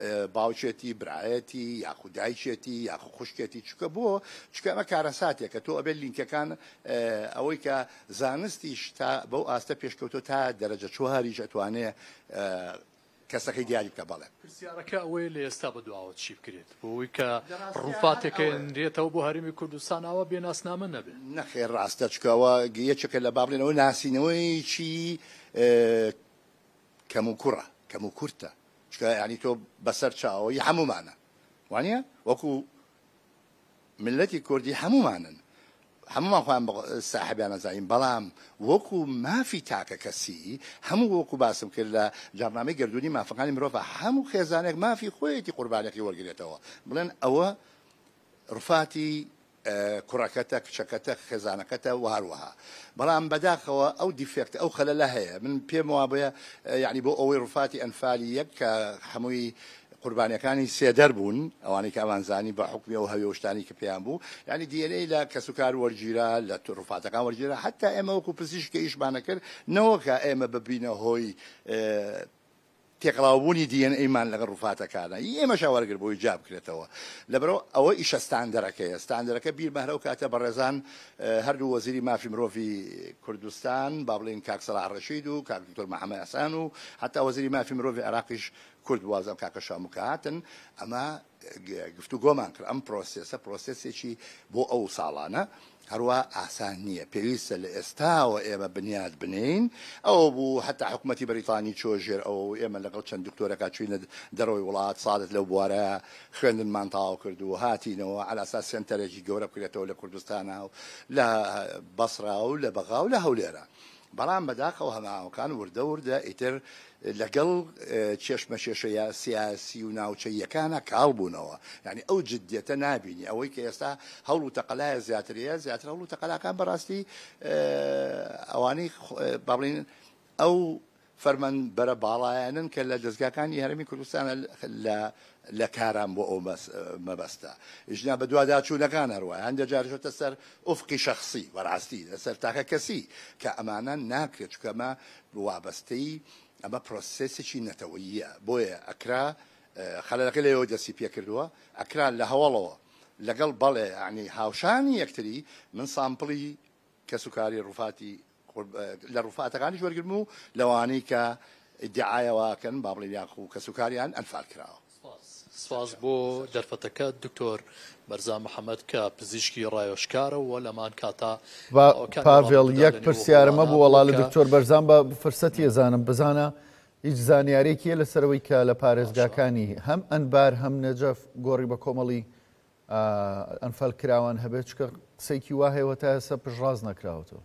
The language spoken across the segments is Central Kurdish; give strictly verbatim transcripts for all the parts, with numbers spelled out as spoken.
باوچێتی برایەتی یاخو دایکێتی یاخو خوشکێتی چکە بۆ چکە ئەمە کارەساتێک کە تۆ ئەبێت لیnkەکان ئەوەی کە زانستیش تا بەو ئاستە پێشکەوتۆ تا دەرەجە چواریش ئەتوانێ کەسەکەی دیاری بکە. بەڵێ پرسیارەکە ئەوەی لە ئێستا بەدواوە چی بکرێت بۆەوەی کە ڕووفاتێکە نرێتەوە بۆ هەرمی کوردستانەوە بێناسنامە نەبێت. نەخێر ڕاستە چکەوە یەکێکە لە بابلێنەوە ناسینەوەی چی کەم و کوڕە کەم و کورتە چکە ینی تۆ بەسەر چاوەی هەمومانە وانە وەکو ملەتی کوردی هەمومانن هەمومان خۆیان ساحبیان نەزانین بەڵام وەکو مافی تاکە کەسی هەموو وەکو باسم کرد لە جارنامەی گردردونی مافەکانی مرۆڤ هەموو خێزانێک مافی خۆیەتی قوربانێکی وەرگێتەوە بڵێن ئەوە ڕفاتی کوڕەکەتە کچەکەتە خێزانەکەتە وهروەها بەڵام بەداخەوە ئەو دیفێکت ئەو خەلەلە هەیە من پێم وابە یعنی بۆ ئەوەی ڕفاتی ئەنفالی یەک کە هەمووی قوربانیەکانی سێدەر بوون ئەوانەی کە ئەوانزانی بە حکمی ئەو هەوێشتانی کە پێیان بوو ینی دیێنەی لە کەسوکار وەرگیرە لە ڕفاتەکان وەرگیرە حتا ئێمە وەکو پزیشکە ئیشمانە کرد نەوەکە ئێمە ببینە هۆی تێکڵاوبوونی دیێن ئەیمان لەگەڵ ڕووفاتەکانە ئێمەش وەرگر بۆی جا بکرێتەوە لەبەرەوە ئەوە ئیشە ستاندەرەکەیە ستاندەرەکە بیر بەهرە و کاتە بەڕێزان هەردوو وەزیری مافی مرۆڤی کوردستان با بڵێن کاک سەلاح ڕەشید و کاک دکتۆر محەممەد حەسان و حتا وەزیری مافی مرۆڤی عێراقیش کورد وازم کاکە شاموکە هاتن ئەمە گفتوگۆمان کرد ئەم پرۆسێسە پرۆسێسێکی بۆ ئەو ساڵانە هەروە ئاسان نییە پێویستە لە ئێستاوە ئێمە بنیاد بنین ئەوە بوو حتا حکوومەتی بەریتانی چۆژێر ئەو ئێمە لەگەڵ چەند دکتۆرەکە چوینە دەرەوەی وڵات سادت لەو بوارە خوێندنمان تاوا کرد و هاتینەوە علاسا سنتەرێکی گەورە بکرێتەوە لە کوردستانە و لە بەسرا و لە بەغا و لە هەولێرە بەڵام بەداخەوە هەماوەکان وردە وردە ئیتر لەگەڵ چێشمە کێشەیە سیاسی و ناوچەیەکانە کاڵبوونەوە یعنی ئەو جددیەتە نابینی ئەوەی کە ئێستا هەوڵ و تەقەلایە زیاترە زیاتر هەوڵ و تەقەلاکان بەڕاستی ئەوانەی باڵین ئەو فەرمەن بەرە باڵایەنن کە لە دەستگاکانی هەرمی کوردستانە لە کاران بۆ ئەو مەبەستە ژنا بە دوواداچوونەکان هەروە هەندێک جارشۆتە سەر ئوفقی شەخصی بەڕاستی لەسەر تاکە کەسی کە ئەمانە ناکرێت چکەمە وابەستەی ئەمە پرۆسێسێکی نەتەوەییە بۆیە ئەکرا خەلەلەکە لەوە دەستی پێ کردووە ئەکرا لە هەوڵەوە لەگەڵ بەڵێ عنی هاوشانی یەکتری من سامپڵی کەسوکاری ڕووفاتی لە ڕووفاتەکانیش وەرگرم و لەوانەی کە ئیدعایەوەکەن با بڵێن یاخو کەسوکاریان ئەنفال کراوە. سواز بۆ دەرفەتەکە دکتۆر بەرزان محەممەد کە پزیشکی ڕایۆشکارەوە لەمان کاتا پاڤێڵ یەک پرسیارمە بوو وەڵا لە دکتۆر بەرزان بە فرسەتی ێزانم بزانە هیچ زانیارێکیە لەسەرەوەی کە لە پارێزگاکانی هەم ئەنبار هەم نەجەف گۆڕی بە کۆمەڵی ئەنفال کراوان هەبێت چکە قسەیکی وا هەیەوە تا ئێستا پشڕاز نەکراوەتەوە.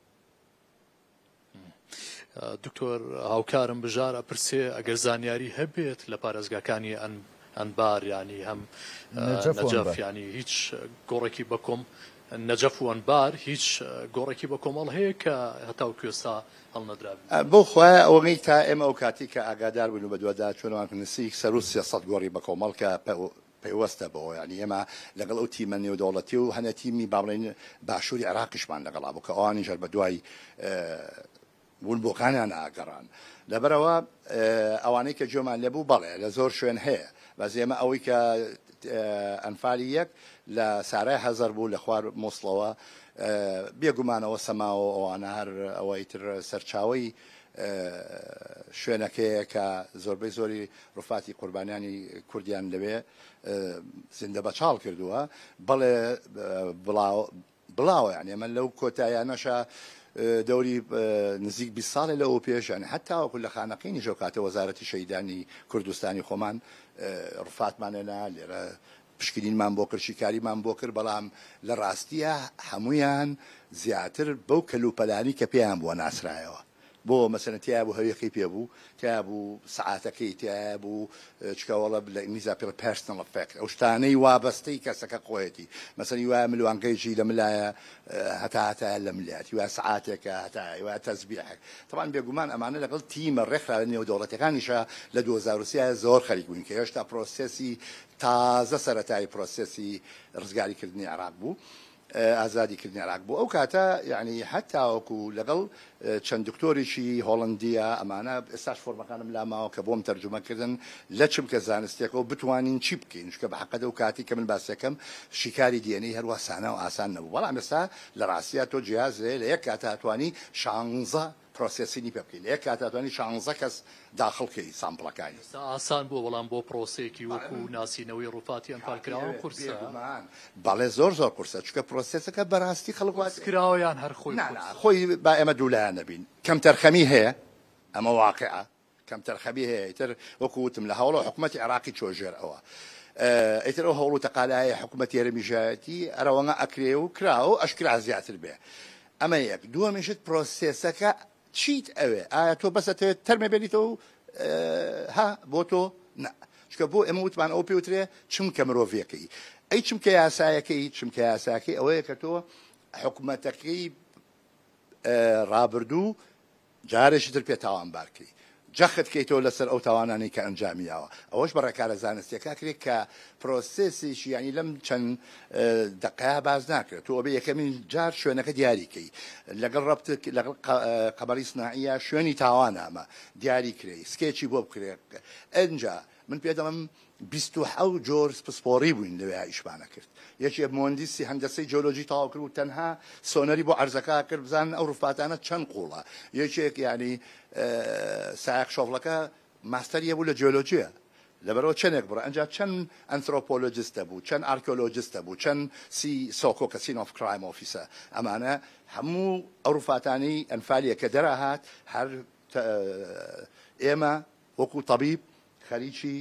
دکتۆر هاوکارم بژارە پرسێ ئەگەر زانیاری هەبێت لە پارێزگاکانی ئەن ئەنبار ینی هەم نەجەف ینی هیچ گۆڕێکی بەکۆم نەجەف و ئەنبار هیچ گۆڕێکی بە کۆمەڵ هەیە کە هەتاو کوێستا هەڵنەدرابێت بۆ خۆیان ئەوەی تا ئێمە ئەو کاتی کە ئاگادار بوون و بە دووەدا چۆنەوان نسیک سەر و سێسەد گۆڕی بە کۆمەڵ کە پێوەستە بەوە ینی ئێمە لەگەڵ ئەو تیمە نێودەوڵەتی و هەنە تیمی با بڵێن باشووری عێراقیشمان لەگەڵا بوو کە ئەوانی ژەر بە دوای بوونبووەکانیان ئاگەڕان لەبەرەوە ئەوانەی کە جۆمان لێبوو بەڵێ لە زۆر شوێن هەیە بەس ئێمە ئەوەی کە ئەنفالی یەک لە سارای هەزار بوو لە خوار مۆسڵەوە بێگومانەوە سەماوە ئەوانە هەر ئەوەی تر سەرچاوی شوێنەکەیە کە زۆربەی زۆری ڕووفاتی قوربانیانی کوردیان لەوێ زیندە بەچاڵ کردووە بەڵێ بڵاوە یعنی ئەمە لەو کۆتاییانەشە دەوری نزیک بیست ساڵێ لەوە پێشیان هەتاوەکو لە خانەقینی ژۆکاتە وەزارەتی شەیدانی کوردستانی خۆمان ڕفاتمانێنا لێرە پشکنینمان بۆ کرد شیکاریمان بۆ کرد بەڵام لە ڕاستیە هەمویان زیاتر بەو کەلوپەلانی کە پێیان بووە ناسرایەوە بۆ مەسەلەن تیا بوو هەویەکەی پێبوو تیا بوو سعاتەکەی تیا بوو چکەوەڵە لە ئینگلیزا پێڵە پێرسنەڵ ئەفێکت ئەو شتانەی وابەستەی کەسەکە خۆیەتی مەسەلەن وایە ملوانگەیژی لە ملایە هەتا هەتا لە ملیاتی وایە سعاتێکە هەتا وایە تەزبیحێک طبعاً بێگومان ئەمانە لەگەڵ تیمە ڕێکخرا لە نێودەوڵەتەکانیشە لە دوو هەزار و سێ زۆر خەریک بوون کە هێشتا پرۆسێسی تازە سەرەتایی پرۆسێسی ڕزگاریکردنی عێراق بوو ئازادیکردنی عێراق بوو. ئەو کاتە یعنی هەتاوەکو لەگەڵ چەند دکتۆریشی هۆڵندیە ئەمانە ئێستاش فۆرمەکانم لاماوە کە بۆم تەرجمەکردن لە چمکە زانستێکەوە بتوانین چی بکەین چکە بە حەقەدە و کاتی کە من باسەکەم شیکاری دیێنەی هەروە سانە و ئاسان نەبوو. بەڵام ئێستا لە ڕاستیە تۆ جیازێ لە یەک کاتە هاتوانی شانزە پرۆسسینی پێ بکەین لە یەک کاتاتوانی شانزە کەس داخڵکەی سامپڵەکانی ئاسان بوو بەڵام بۆ پرۆسێکی وەکو ناسینەوەی ڕووفاتی ئەنفالکراوە قورسە بەڵێ زۆر زۆر قورسە چکە پرۆسسەکە بەڕاستی خەڵکراوەیان هەر خۆی خۆی با ئێمە دوولایان نەبین کەم تەرخەمی هەیە ئەمە واقعە کەم تەرخەمی هەیە ئیتر وەکو وتم لە هەوڵە حکوومەتی عێراقی چۆژێر ئەوە ئیتر ئەو هەوڵ و تەقالایە حکوومەتی هەرمیژایەتی ئەرەوەنە ئەکرێ و کراوە و ئەشکرا زیاتر بێ ئەمە یەک دووەمیشت پرۆسسەکە چیت ئەوێ ئایا تۆ بەسەتەوێت تەرمە بێنیتەوە ها بۆ تۆ نه چکە بۆ ئێمە وتمان ئەو پێوترێ چمکە مرۆڤیەکەی ئەی چمکە یاسایەکەی چمکە یاساکەی ئەوەیە کە تۆ حکوومەتەکەی ڕابردوو جارێکی تر پێ تاوانبارکەی جەخت کەیتەوە لەسەر ئەو تاوانانی کە ئەنجامیاوە ئەوەش بەڕێکارە زانستیەکە کرێت کە پرۆسسیشی ینی لەم چەند دقەیە باز ناکرێت تۆ بە یەکەمین جار شوێنەکە دیاریکەی لەگەڵ ڕەبت لەگەڵ قەبەری سناعیە شوێنی تاوان ئەمە دیاری کرێ سکێچی بۆ بکرێت ئەنجا من پێ دەڵم بیست و حەوت جۆر پسپۆڕی بووین لەوێ ئیشبانە کرد یەکی مهندسی هەندسەی جیۆلۆژی تاوا کرد و تەنها سۆنەری بۆ عەرزەکە کرد بزان ئەو ڕووفاتانە چەند قوڵە یەکێک ینی سایق شۆڤڵەکە ماستەریە بوو لە جیۆلۆجیە لەبەرەوە چەندێک بڕە ئەنجا چەند ئەنترۆپۆلۆجیستە بوو چەند ئارکۆلۆجیستە بوو چەند سی سۆکۆ کە سین ئۆف کرایم ئۆفیسە ئەمانە هەموو ئەو ڕووفاتانی ئەنفالیە کە دەرەهات هەر ئێمە وەکو تەبیب خەریکی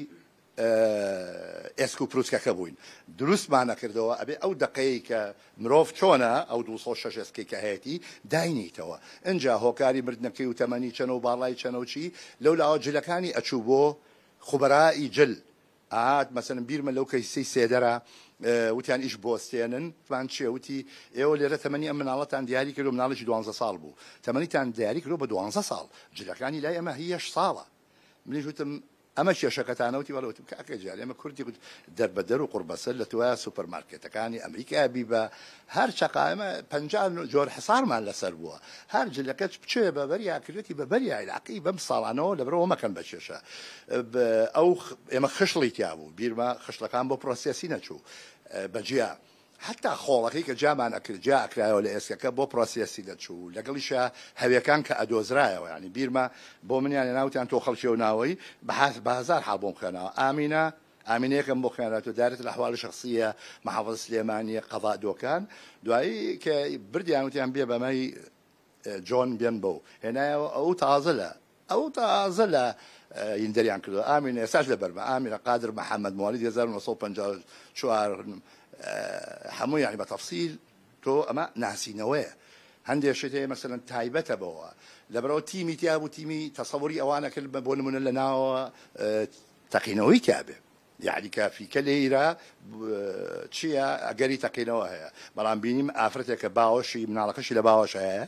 ئێسک و پرۆسکەکە بووین دروستمان نەکردەوە ئەبێ ئەو دقەیە کە مرۆڤ چۆنە ئەو دووسە و شەش ئێسکەی کە هەیەی داینیتەوە ئەنجا هۆکاری مردنەکەی و تەمەنی چەنە و باڵای چەنە و چی لەو لاوە جلەکانی ئەچوو بۆ خوبەرایی جل ئاات مەسەن بیرمە لەو کەیسەی سێدەرە وتیان ئیش بۆستێنن توان چێ وتی ئێوە لێرە تەمەنی ئەم مناڵەتان دیاری کرد و مناڵێکی دوانزە ساڵ بوو تەمەنیتان دیاری کرد بە دوانزە ساڵ جلەکانی لای ئەمە هیەش ساڵە منیش وتم ئەمە کێشەکەتانەوتی وەڵوتم کاکە جار ئێمە کوردی دەربەدەر و قوربەسەر لە توایە سوپەرمارکێتەکانی ئەمریکا بی بە هەر چقامە پەنجا جۆر حسارمان لەسەر بووە هەر جلەکەت بچێ بە بەریا کردوێتی بە بەریا عێراقی بەم ساڵانەوە لەبەرەوە مەکەن بە کێشە ئەو ئێمە خشڵی تیا بوو بیرمە خشلەکان بۆ پرۆسێسی نەچوو بەجیا حتا خۆڵەکەی کە جامان ئەکرد جا ئەکرایەوە لە ئێسکەکە بۆ پرۆسیەسی دەچوو لەگەڵیشە هەویەکان کە ئەدۆزرایەوە ینی بیرمە بۆ منیان ناوتیان تۆ خەڵکی و ناوەی بە هەزار حاڵ بۆم خوێنەوە ئامینە ئامینەیەکم بۆ خوێنێت و دارێت لە ئەحواڵی شخصیە مەحافەظ سلێمانیە قەضا دۆکان دوایی کە بردیان وتیان بێ بەمەی جۆن بێن بەو هێنایەوە ئەو تازە لە ئەو تازە لە یندەریان کردو ئامینە ئێساش لە بەرمە ئامینە قادر محەممەد موالید هەزار و نۆ سەد و پەنجا و چوار هەموو یعنی بە تەفسیل تۆ ئەمە ناسینەوەیە هەندێک شت هەیە مەسەلەن تایبەتە بەوە لەبەرەوە تیمی تیا بوو تیمی تەسەووری ئەوانە کرد بۆ نمونە لە ناوە تەقینەوەی کابێ یعنی کافیکە لێرە چییە ئەگەری تەقینەوە هەیە بەڵام بینیم ئافرەتێکە باوەشی مناڵەکەشی لە باوەش هەیە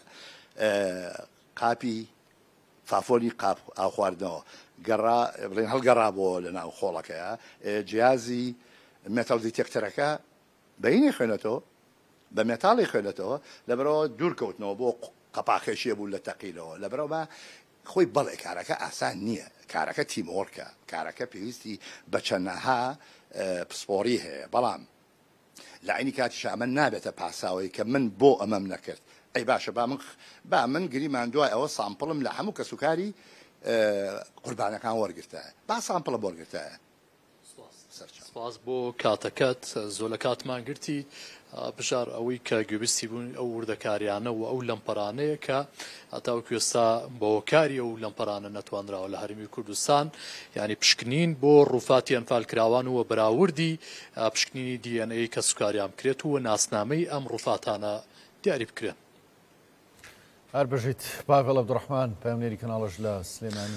قاپی فافۆنی قاپ ئاو خواردنەوە گەڕا بڵێن هەڵگەڕا بۆ لە ناو خۆڵەکەیە جیازی مێتەڵ دیتێکتەرەکە بەینی خوێنێتەوە بە مێتاڵی خوێنێتەوە لەبەرەوە دوورکەوتنەوە بۆ قەپاخێشیە بوو لە تەقیلەوە لەبەرەوە خۆی بەڵێ کارەکە ئاسان نییە کارەکە تیمۆرکە کارەکە پێویستی بە چەندەها پسپۆری هەیە بەڵام لە عینی کاتیش ئەمە نابێتە پاساوی کە من بۆ ئەمەم نەکرد ئەی باشە با من با من گریمان دوای ئەوە سامپڵم لە هەموو کەسوکاری قوربانەکان وەرگرتایە با سامپڵە بۆرگرتایە سپاس بۆ کاتەکەت زۆر لە کاتمان گرتی بژار ئەوەی کە گوێبیستی بوون ئەو وردەکاریانە و ئەو لەمپەرانەیە کە هەتاوەکو ئێستا بەوەکاری ئەو لەمپەرانە نەتوانراوە لە هەرمی کوردستان یعنی پشکنین بۆ ڕووفاتی ئەنفالکراوان و بەراوردی پشکنینی دی ئەن ئەی کە سوکاریان بکرێت و ناسنامەی ئەم ڕووفاتانە دیاری بکرێن هەر بژیت پاڤێڵ عەبدوڕەحمان پایمنێری کەناڵەش لە سلێمانی